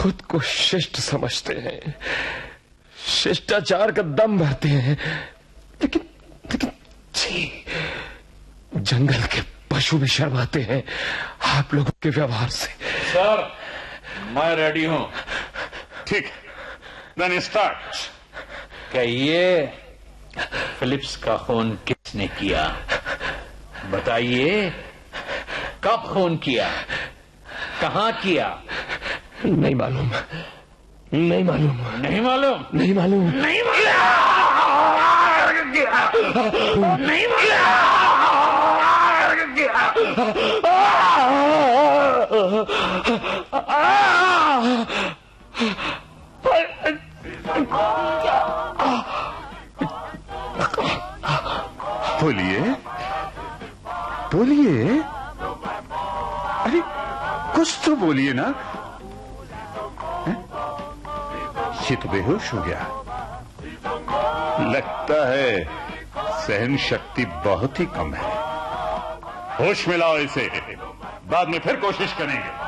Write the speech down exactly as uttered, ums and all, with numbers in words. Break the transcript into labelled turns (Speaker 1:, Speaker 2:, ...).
Speaker 1: खुद को शिष्ट समझते हैं, शिष्टाचार का दम भरते हैं, लेकिन लेकिन छी, जंगल के पशु भी शर्माते हैं आप लोगों के व्यवहार से।
Speaker 2: सर, मैं रेडी हूं। ठीक, देन स्टार्ट। क्या ये फिलिप्स का खून किसने किया? बताइए, कब खून किया, कहां किया?
Speaker 1: नहीं मालूम, नहीं मालूम,
Speaker 2: नहीं मालूम,
Speaker 1: नहीं मालूम,
Speaker 2: नहीं मालूम, नहीं मालूम।
Speaker 3: बोलिए, बोलिए, अरे कुछ तो बोलिए ना। है? ये तो बेहोश हो गया। लगता है सहन शक्ति बहुत ही कम है। होश में लाओ इसे, बाद में फिर कोशिश करेंगे।